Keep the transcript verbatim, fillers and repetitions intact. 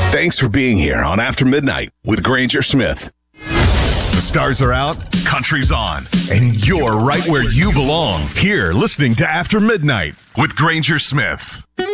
Thanks for being here on After Midnight with Granger Smith. The stars are out, country's on, and you're right where you belong. Here, listening to After Midnight with Granger Smith.